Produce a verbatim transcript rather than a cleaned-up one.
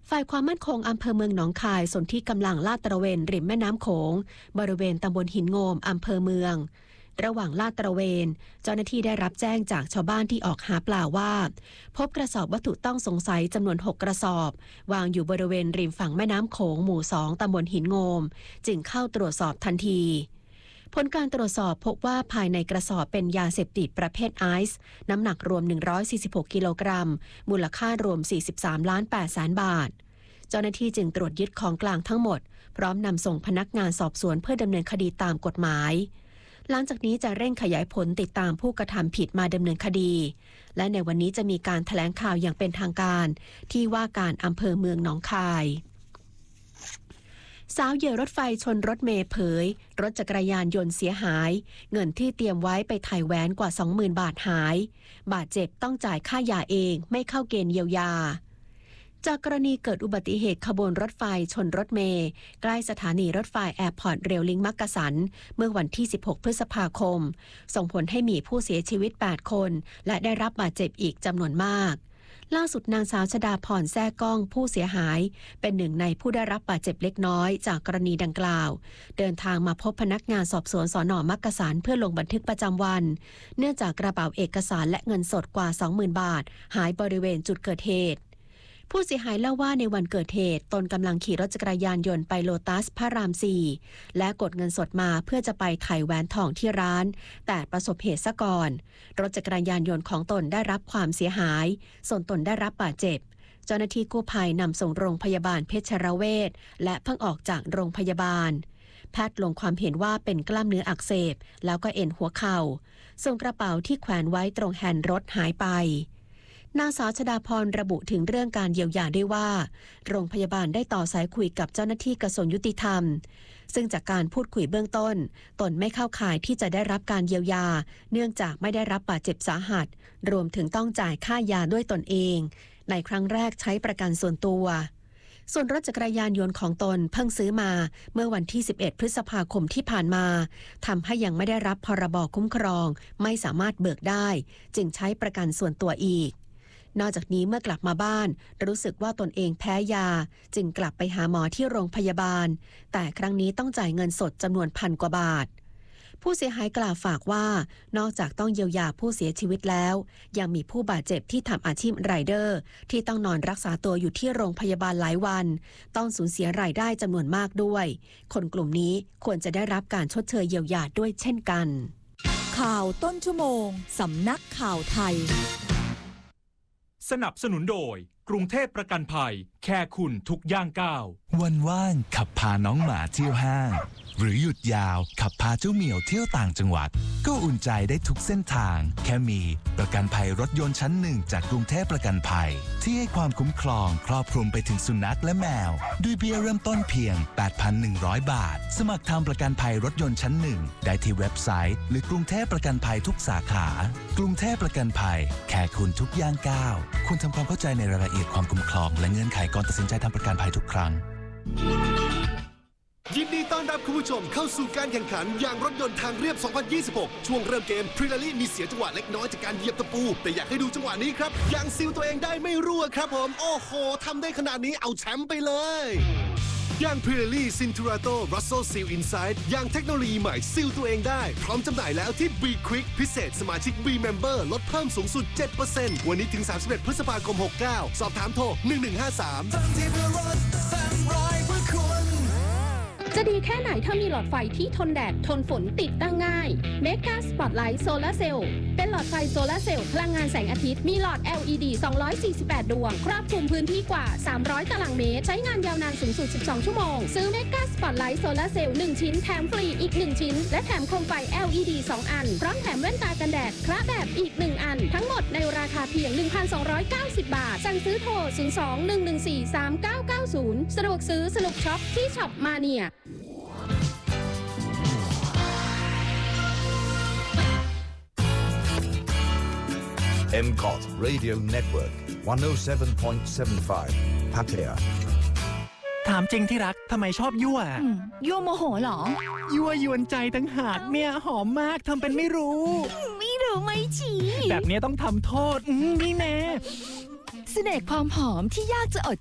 ฝ่ายความมั่นคงอำเภอเมืองหนองคายสนที่กำลังลาดตระเวนริมแม่น้ำโขงบริเวณตำบลหินโงมอำเภอเมืองระหว่างลาดตระเวนเจ้าหน้าที่ได้รับแจ้งจากชาวบ้านที่ออกหาปลาว่าพบกระสอบวัตถุต้องสงสัยจำนวนหกกระสอบวางอยู่บริเวณริมฝั่งแม่น้ำโขงหมู่สองตำบลหินโงมจึงเข้าตรวจสอบทันทีผลการตรวจสอบพบว่าภายในกระสอบเป็นยาเสพติดประเภทไอซ์น้ำหนักรวมหนึ่งร้อยสี่สิบหกกิโลกรัมมูลค่ารวมสี่สิบสามล้านแปดแสนบาทเจ้าหน้าที่จึงตรวจยึดของกลางทั้งหมดพร้อมนำส่งพนักงานสอบสวนเพื่อดำเนินคดีตามกฎหมายหลังจากนี้จะเร่งขยายผลติดตามผู้กระทำผิดมาดำเนินคดีและในวันนี้จะมีการแถลงข่าวอย่างเป็นทางการที่ว่าการอำเภอเมืองหนองคายสาวเหยื่อรถไฟชนรถเมล์เผยรถจักรยานยนต์เสียหายเงินที่เตรียมไว้ไปไถ่แหวนกว่า สองหมื่น บาทหายบาดเจ็บต้องจ่ายค่ายาเองไม่เข้าเกณฑ์เยียวยาจากกรณีเกิดอุบัติเหตุขบวนรถไฟชนรถเมล์ใกล้สถานีรถไฟแอร์พอร์ตเรลลิงมักกะสันเมื่อวันที่สิบหกพฤษภาคมส่งผลให้มีผู้เสียชีวิตแปดคนและได้รับบาดเจ็บอีกจำนวนมากล่าสุดนางสาวชฎาพรแซ่ก้องผู้เสียหายเป็นหนึ่งในผู้ได้รับบาดเจ็บเล็กน้อยจากกรณีดังกล่าวเดินทางมาพบพนักงานสอบสวนสน.มักกะสันเพื่อลงบันทึกประจำวันเนื่องจากกระเป๋าเอกสารและเงินสดกว่า สองหมื่น บาทหายบริเวณจุดเกิดเหตุผู้เสียหายเล่าว่าในวันเกิดเหตุตนกำลังขี่รถจักรยานยนต์ไปโลตัสพระรามสี่และกดเงินสดมาเพื่อจะไปไถ่แหวนทองที่ร้านแต่ประสบเหตุซะก่อนรถจักรยานยนต์ของตนได้รับความเสียหายส่วนตนได้รับบาดเจ็บเจ้าหน้าที่กู้ภัยนำส่งโรงพยาบาลเพชรเวชและเพิ่งออกจากโรงพยาบาลแพทย์ลงความเห็นว่าเป็นกล้ามเนื้ออักเสบแล้วก็เอ็นหัวเข่าส่วนกระเป๋าที่แขวนไว้ตรงแฮนด์รถหายไปนางสาวชฎาพรระบุถึงเรื่องการเยียวยาด้วยว่าโรงพยาบาลได้ต่อสายคุยกับเจ้าหน้าที่กระทรวงยุติธรรมซึ่งจากการพูดคุยเบื้องต้นตนไม่เข้าข่ายที่จะได้รับการเยียวยาเนื่องจากไม่ได้รับบาดเจ็บสาหัสรวมถึงต้องจ่ายค่ายาด้วยตนเองในครั้งแรกใช้ประกันส่วนตัวส่วนรถจักรยานยนต์ของตนเพิ่งซื้อมาเมื่อวันที่สิบเอ็ดพฤษภาคมที่ผ่านมาทำให้ยังไม่ได้รับพรบคุ้มครองไม่สามารถเบิกได้จึงใช้ประกันส่วนตัวอีกนอกจากนี้เมื่อกลับมาบ้านรู้สึกว่าตนเองแพ้ยาจึงกลับไปหาหมอที่โรงพยาบาลแต่ครั้งนี้ต้องจ่ายเงินสดจำนวนพันกว่าบาทผู้เสียหายกล่าวฝากว่านอกจากต้องเยียวยาผู้เสียชีวิตแล้วยังมีผู้บาดเจ็บที่ทำอาชีพไรเดอร์ที่ต้องนอนรักษาตัวอยู่ที่โรงพยาบาลหลายวันต้องสูญเสียรายได้จำนวนมากด้วยคนกลุ่มนี้ควรจะได้รับการชดเชยเยียวยาด้วยเช่นกันข่าวต้นชั่วโมงสำนักข่าวไทยสนับสนุนโดยกรุงเทพประกันภัยแค่คุณทุกย่างก้าววันว่างขับพาน้องหมาเที่ยวห้างหรือหยุดยาวขับพาเจ้าเหมียวเที่ยวต่างจังหวัดก็อุ่นใจได้ทุกเส้นทางแค่มีประกันภัยรถยนต์ชั้นหนึ่งจากกรุงเทพประกันภัยที่ให้ความคุ้มครองครอบคลุมไปถึงสุนัขและแมวด้วยเบี้ยเริ่มต้นเพียง แปดพันหนึ่งร้อย บาทสมัครทำประกันภัยรถยนต์ชั้นหนึ่งได้ที่เว็บไซต์หรือกรุงเทพประกันภัยทุกสาขากรุงเทพประกันภัยแค่คุณทุกย่างก้าวคุณทำความเข้าใจในรายละเอียดความคุ้มครองและเงื่อนไขก่อนตัดสินใจทำประกันภัยทุกครั้งยินดีต้อนรับคุณผู้ชมเข้าสู่การแข่งขันยางรถยนต์ทางเรียบ สองพันยี่สิบหก ช่วงเริ่มเกมพริลารี่มีเสียจังหวะเล็กน้อยจากการเหยียบตะปูแต่อยากให้ดูจังหวะนี้ครับยางซีลตัวเองได้ไม่รั่วครับผมโอ้โหทำได้ขนาดนี้เอาแชมป์ไปเลยยางพริลารี่ซินทูราโตรัสโซซีลอินไซด์ยางเทคโนโลยีใหม่ซีลตัวเองได้พร้อมจำหน่ายแล้วที่ B Quick พิเศษสมาชิก B Member ลดเพิ่มสูงสุด เจ็ดเปอร์เซ็นต์ วันนี้ถึงสามสิบเอ็ดพฤษภาคมหกเก้าสอบถามโทรหนึ่งหนึ่งห้าสามจะดีแค่ไหนถ้ามีหลอดไฟที่ทนแดดทนฝนติดตั้งง่าย Mega Spotlight Solar Cell เป็นหลอดไฟโซลาร์เซลล์พลังงานแสงอาทิตย์มีหลอด แอล อี ดี สองร้อยสี่สิบแปด ดวงครอบคลุมพื้นที่กว่าสามร้อยตารางเมตรใช้งานยาวนานสูงสุดสิบสองชั่วโมงซื้อ Mega Spotlight Solar Cell หนึ่งชิ้นแถมฟรีอีกหนึ่งชิ้นและแถมโคมไฟ แอล อี ดี สองอันพร้อมแถมแว่นตากันแดดคละแบบอีกหนึ่งอันทั้งหมดในราคาเพียง หนึ่งพันสองร้อยเก้าสิบ บาทสั่งซื้อโทรศูนย์ สอง หนึ่ง หนึ่ง สี่ สาม เก้า เก้า ศูนย์สะดวกซื้อสนุกช็อปที่ช็อปมาเนียเอ็ม ซี โอ ที Radio Network หนึ่งศูนย์เจ็ด จุดเจ็ดห้า พัทยาถามจริงที่รักทำไมชอบยั่วยั่วโมโหเหรอยั่วยวนใจตั้งหากเนี่ยหอมมากทำเป็นไม่รู้ไม่รู้ไม่ชี้แบบนี้ต้องทำโทษนี่แน่เสน่ห์ความหอมที่ยากจะอด